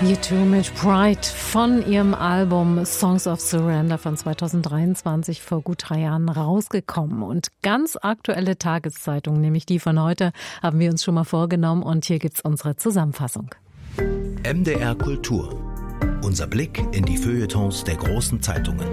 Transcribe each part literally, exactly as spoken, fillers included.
U zwei mit Pride von ihrem Album Songs of Surrender von zweitausenddreiundzwanzig vor gut drei Jahren rausgekommen. Und ganz aktuelle Tageszeitung, nämlich die von heute, haben wir uns schon mal vorgenommen und hier gibt's unsere Zusammenfassung. M D R Kultur. Unser Blick in die Feuilletons der großen Zeitungen.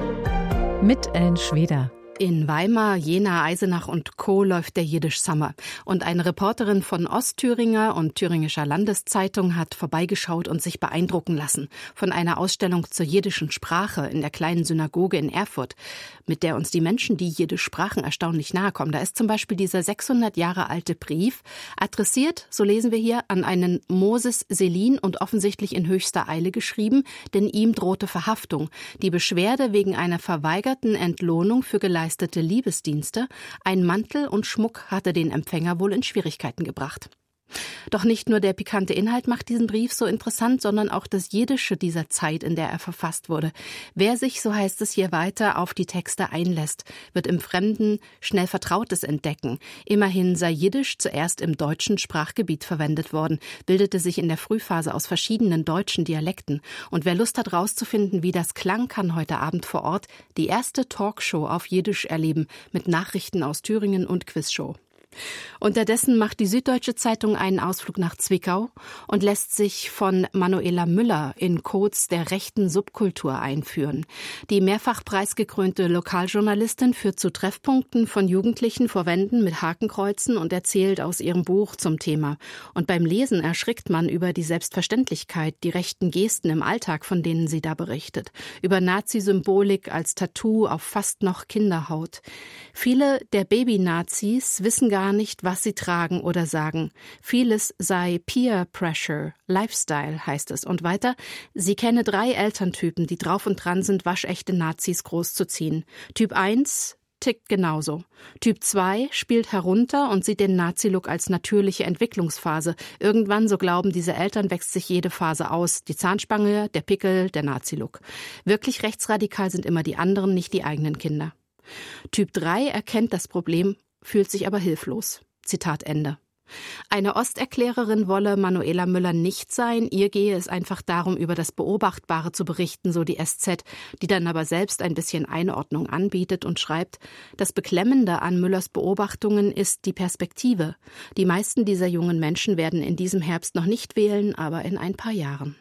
Mit Ellen Schweder. In Weimar, Jena, Eisenach und Co. läuft der Jiddisch Summer. Und eine Reporterin von Ostthüringer und Thüringischer Landeszeitung hat vorbeigeschaut und sich beeindrucken lassen von einer Ausstellung zur jiddischen Sprache in der kleinen Synagoge in Erfurt, mit der uns die Menschen, die Jiddisch sprachen, erstaunlich nahe kommen. Da ist zum Beispiel dieser sechshundert Jahre alte Brief, adressiert, so lesen wir hier, an einen Moses Selin und offensichtlich in höchster Eile geschrieben, denn ihm drohte Verhaftung. Die Beschwerde wegen einer verweigerten Entlohnung für geleistete Leistete Liebesdienste, ein Mantel und Schmuck hatte den Empfänger wohl in Schwierigkeiten gebracht. Doch nicht nur der pikante Inhalt macht diesen Brief so interessant, sondern auch das Jiddische dieser Zeit, in der er verfasst wurde. Wer sich, so heißt es hier weiter, auf die Texte einlässt, wird im Fremden schnell Vertrautes entdecken. Immerhin sei Jiddisch zuerst im deutschen Sprachgebiet verwendet worden, bildete sich in der Frühphase aus verschiedenen deutschen Dialekten. Und wer Lust hat, rauszufinden, wie das klang, kann heute Abend vor Ort die erste Talkshow auf Jiddisch erleben, mit Nachrichten aus Thüringen und Quizshow. Unterdessen macht die Süddeutsche Zeitung einen Ausflug nach Zwickau und lässt sich von Manuela Müller in Codes der rechten Subkultur einführen. Die mehrfach preisgekrönte Lokaljournalistin führt zu Treffpunkten von Jugendlichen vor Wänden mit Hakenkreuzen und erzählt aus ihrem Buch zum Thema. Und beim Lesen erschrickt man über die Selbstverständlichkeit, die rechten Gesten im Alltag, von denen sie da berichtet. Über Nazi-Symbolik als Tattoo auf fast noch Kinderhaut. Viele der Baby-Nazis wissen gar nicht, was sie tragen oder sagen. Vieles sei Peer Pressure, Lifestyle heißt es. Und weiter, sie kenne drei Elterntypen, die drauf und dran sind, waschechte Nazis großzuziehen. Typ eins tickt genauso. Typ zwei spielt herunter und sieht den Nazi-Look als natürliche Entwicklungsphase. Irgendwann, so glauben diese Eltern, wächst sich jede Phase aus. Die Zahnspange, der Pickel, der Nazi-Look. Wirklich rechtsradikal sind immer die anderen, nicht die eigenen Kinder. Typ drei erkennt das Problem, fühlt sich aber hilflos. Zitat Ende. Eine Osterklärerin wolle Manuela Müller nicht sein. Ihr gehe es einfach darum, über das Beobachtbare zu berichten, so die S Z, die dann aber selbst ein bisschen Einordnung anbietet und schreibt, das Beklemmende an Müllers Beobachtungen ist die Perspektive. Die meisten dieser jungen Menschen werden in diesem Herbst noch nicht wählen, aber in ein paar Jahren.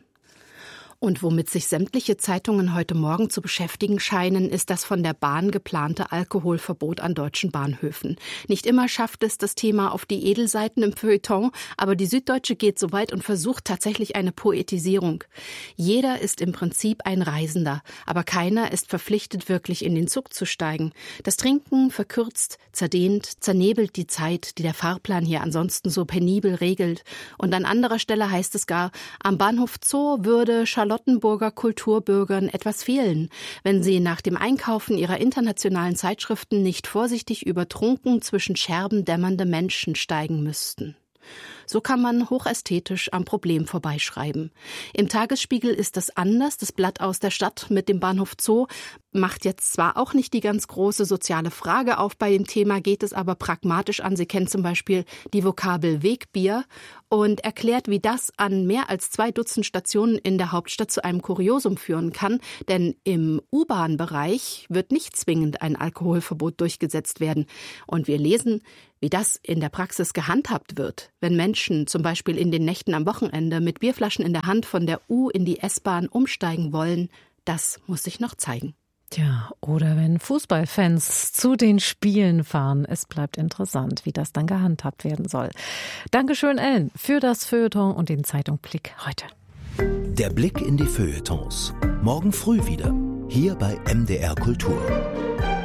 Und womit sich sämtliche Zeitungen heute Morgen zu beschäftigen scheinen, ist das von der Bahn geplante Alkoholverbot an deutschen Bahnhöfen. Nicht immer schafft es das Thema auf die Edelseiten im Feuilleton, aber die Süddeutsche geht so weit und versucht tatsächlich eine Poetisierung. Jeder ist im Prinzip ein Reisender, aber keiner ist verpflichtet, wirklich in den Zug zu steigen. Das Trinken verkürzt, zerdehnt, zernebelt die Zeit, die der Fahrplan hier ansonsten so penibel regelt. Und an anderer Stelle heißt es gar, am Bahnhof Zoo würde Charlotte Charlottenburger Kulturbürgern etwas fehlen, wenn sie nach dem Einkaufen ihrer internationalen Zeitschriften nicht vorsichtig übertrunken zwischen Scherben dämmernde Menschen steigen müssten. So kann man hochästhetisch am Problem vorbeischreiben. Im Tagesspiegel ist das anders. Das Blatt aus der Stadt mit dem Bahnhof Zoo macht jetzt zwar auch nicht die ganz große soziale Frage auf bei dem Thema, geht es aber pragmatisch an. Sie kennt zum Beispiel die Vokabel Wegbier und erklärt, wie das an mehr als zwei Dutzend Stationen in der Hauptstadt zu einem Kuriosum führen kann. Denn im U-Bahn-Bereich wird nicht zwingend ein Alkoholverbot durchgesetzt werden. Und wir lesen, wie das in der Praxis gehandhabt wird, wenn Menschen zum Beispiel in den Nächten am Wochenende mit Bierflaschen in der Hand von der U in die S-Bahn umsteigen wollen, das muss sich noch zeigen. Tja, oder wenn Fußballfans zu den Spielen fahren. Es bleibt interessant, wie das dann gehandhabt werden soll. Dankeschön, Ellen, für das Feuilleton und den Zeitungsblick heute. Der Blick in die Feuilletons. Morgen früh wieder, hier bei M D R Kultur.